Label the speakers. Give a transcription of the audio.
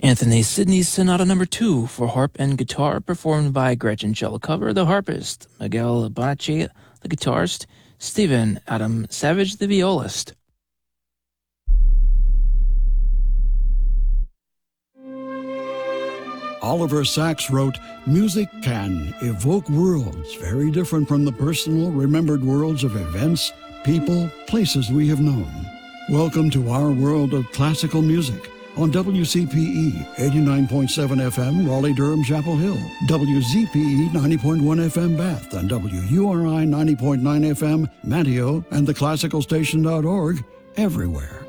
Speaker 1: Anthony Sidney's Sonata No. 2 for harp and guitar, performed by Gretchen Cello-Cover, the harpist, Miguel Bonacci, the guitarist, Stephen Adam Savage, the violist.
Speaker 2: Oliver Sacks wrote, "Music can evoke worlds very different from the personal, remembered worlds of events, people, places we have known." Welcome to our world of classical music on WCPE 89.7 FM, Raleigh-Durham, Chapel Hill, WZPE 90.1 FM, Bath, and WURI 90.9 FM, Manteo, and theclassicalstation.org, everywhere.